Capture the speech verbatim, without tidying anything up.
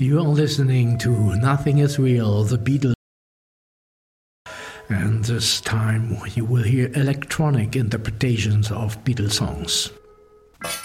You are listening to Nothing Is Real, the Beatles. And this time you will hear electronic interpretations of Beatles songs.